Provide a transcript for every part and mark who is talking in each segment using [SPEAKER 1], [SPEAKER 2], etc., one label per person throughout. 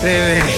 [SPEAKER 1] Tremendo.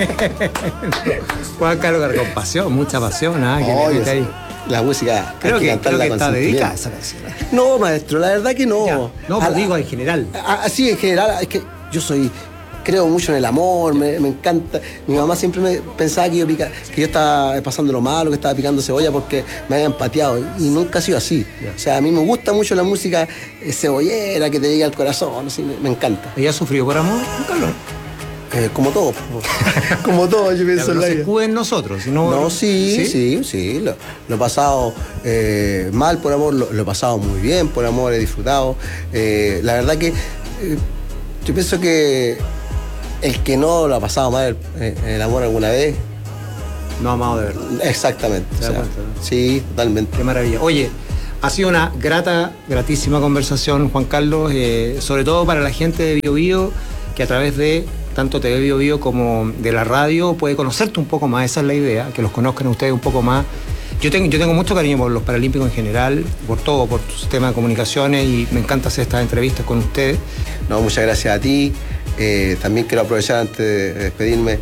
[SPEAKER 1] Juan Carlos García, con pasión, mucha pasión, ¿ah?
[SPEAKER 2] La música,
[SPEAKER 1] creo que está dedicada a esa canción.
[SPEAKER 2] No, maestro, la verdad que no.
[SPEAKER 1] Ya. No, pues digo en general.
[SPEAKER 2] Sí, en general, es que yo creo mucho en el amor, me encanta. Mi mamá siempre me pensaba que yo estaba pasando lo malo, que estaba picando cebolla porque me habían pateado. Y nunca ha sido así. Yeah. O sea, a mí me gusta mucho la música cebollera, que te llegue al corazón, así, me encanta.
[SPEAKER 1] ¿Ella sufrió por amor, Juan Carlos?
[SPEAKER 2] Como todo. Como todo, yo pienso en la vida.
[SPEAKER 1] No se escude en nosotros.
[SPEAKER 2] No, sí. Lo he pasado mal por amor, lo he pasado muy bien por amor, he disfrutado. La verdad que yo pienso que el que no lo ha pasado mal el amor alguna vez
[SPEAKER 1] no ha amado de verdad.
[SPEAKER 2] Exactamente. O sea, sí, totalmente.
[SPEAKER 1] Qué maravilla. Oye, ha sido una gratísima conversación, Juan Carlos, sobre todo para la gente de Bio Bio, que a través de tanto TV Bio Bio como de la radio puede conocerte un poco más. Esa es la idea, que los conozcan a ustedes un poco más. Yo tengo mucho cariño por los paralímpicos en general, por todo, por tu sistema de comunicaciones, y me encanta hacer estas entrevistas con ustedes.
[SPEAKER 2] No, muchas gracias a ti. También quiero aprovechar antes de despedirme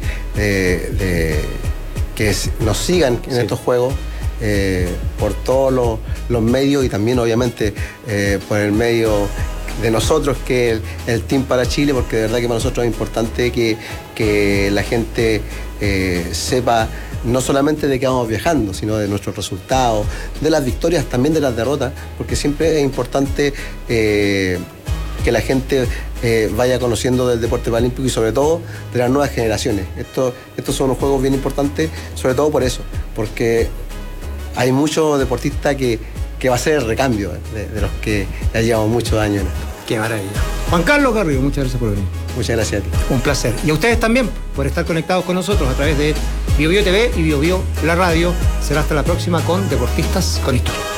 [SPEAKER 2] que nos sigan en estos juegos por todos los medios y también obviamente por el medio de nosotros, que es el Team para Chile, porque de verdad que para nosotros es importante que la gente sepa no solamente de qué vamos viajando, sino de nuestros resultados, de las victorias, también de las derrotas, porque siempre es importante que la gente vaya conociendo del deporte paralímpico y sobre todo de las nuevas generaciones. Estos son unos juegos bien importantes, sobre todo por eso, porque hay muchos deportistas que va a ser el recambio de los que ya llevamos muchos años en esto.
[SPEAKER 1] Qué maravilla. Juan Carlos Garrido, muchas gracias por venir.
[SPEAKER 2] Muchas gracias a ti.
[SPEAKER 1] Un placer. Y a ustedes también por estar conectados con nosotros a través de Bio Bio TV y Bio Bio la radio. Será hasta la próxima con Deportistas con Historia.